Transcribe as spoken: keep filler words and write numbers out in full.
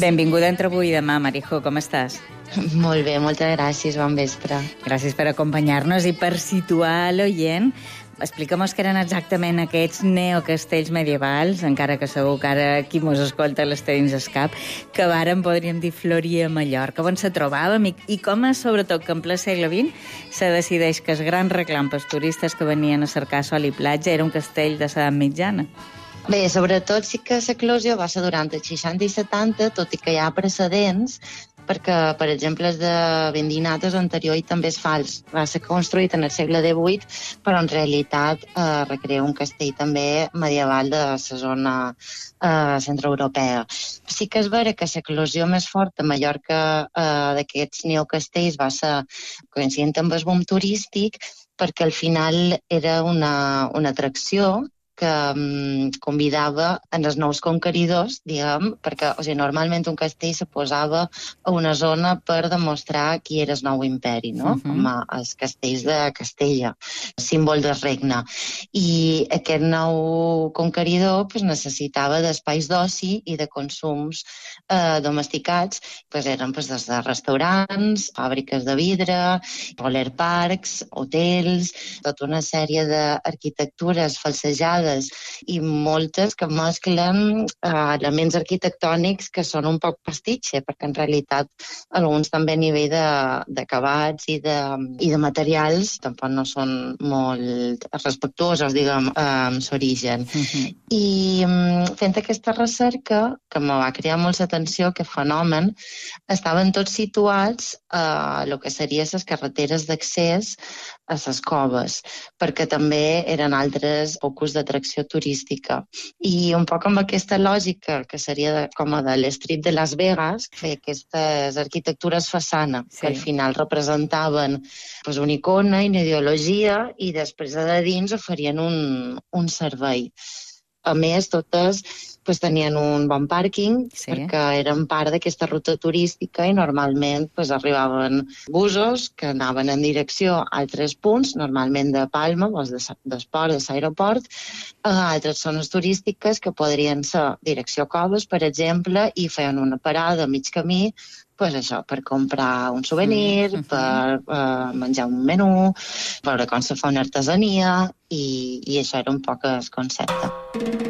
Benvinguda entre avui i demà, Marijo, com estàs? Molt bé, moltes gràcies, bon vespre. Gràcies per acompanyar-nos i per situar l'oient. Explica'm què eren exactament aquests neocastells medievals, encara que segur que ara qui mos escolta les tenim al cap, que varen, podríem dir, florir a Mallorca. On se trobàvem i, i com, sobretot, que en ple segle vint se decideix que els grans reclams pels turistes que venien a cercar sol i platja era un castell de l'edat mitjana? Bé, sobretot sí que l'eclosió va ser durant els seixanta i setanta, tot i que hi ha precedents, perquè, per exemple, el de Vendinatos anterior i també és fals. Va ser construït en el segle divuit, però en realitat eh, recrea un castell també medieval de la zona eh, centroeuropea. Sí que és vera que l'eclosió més forta a Mallorca eh, d'aquests neocastells va ser coincident amb el boom turístic, perquè al final era una, una atracció que um, convidava en els nous conqueridors, diguem, perquè o sigui, normalment un castell se posava a una zona per demostrar qui era el nou imperi, no? Uh-huh. Com a, els castells de Castella, símbol del regne. I aquest nou conqueridor pues, necessitava d'espais d'oci i de consums eh, domesticats, pues, eren pues, des de restaurants, fàbriques de vidre, roller parks, hotels, tota una sèrie d'arquitectures falsejades i moltes que mesclen eh, elements arquitectònics que són un poc pastitxe, perquè en realitat alguns també a nivell d'acabats i, de, i de materials tampoc no són molt respectuosos, diguem, amb l'origen. Uh-huh. I um, fent aquesta recerca, que me va crear molta atenció, que fenomen, estaven tots situats a el que serien les carreteres d'accés a les coves, perquè també eren altres focus d'atracció turística. I un poc amb aquesta lògica, que seria de, com a de l'Strip de Las Vegas, fer aquestes arquitectures façana, sí, que al final representaven pues, una icona i una ideologia i després de dins oferien un, un servei. A més, totes pues, tenien un bon pàrquing, sí, perquè eren part d'aquesta ruta turística i normalment pues, arribaven busos que anaven en direcció a altres punts, normalment de Palma, doncs de, d'Esport, de l'aeroport, a altres zones turístiques que podrien ser direcció Coves, per exemple, i feien una parada a mig camí pues això, per comprar un souvenir, mm-hmm, per uh, menjar un menú, veure com se fa una artesania, i, i això era un poc el concepte.